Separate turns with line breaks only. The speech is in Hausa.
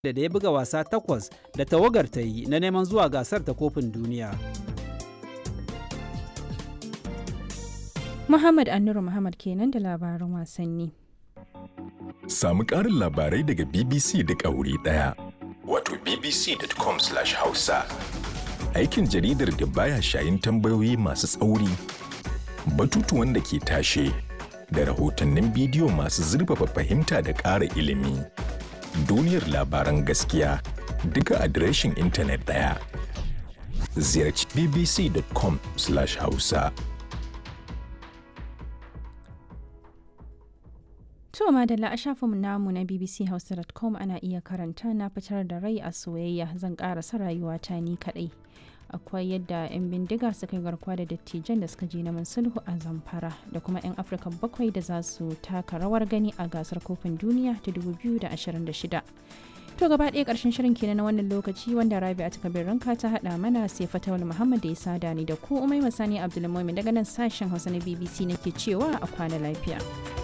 da ya buga wasa 8 da tawagar ta yi na neman zuwa gasar ta kofin duniya.
Muhammad Annuru Muhammad kenan da labaran wasanni.
Samu ƙarin labarai daga BBC duk a wuri ɗaya. Wato bbc.com/hausa. Aikin jaridar da baya shayin tambayoyi masu tsauri, batutuwan da ke tashe, da rahotannin bidiyo masu zurfafa fahimta da ƙara ilimi. Duniyar labaran gaskiya duka adireshin intanet ɗaya. Ziyarci bbc.com/hausa.
To madalla a shafinmu namu na bbchausa.com ana iya karanta na fitar da rai a soyayya zan karasa rayuwata ni kadai. Akwai yadda 'yan bindiga suka yi garkuwa da dattijan da suka je neman sulhu a Zamfara da kuma 'yan Afirka 7 da za su taka rawar gani a gasar kofin duniya ta 2026. To gaba ɗaya ƙarshen shirin kenan na wannan lokaci wanda Rabi'a ta Kabir Ranka ta haɗa mana sai Fatawul Muhammad da ya sada ni da ku Umai Masani Abdulmumin daga nan sashen Hausa na BBC nake cewa a kwana lafiya.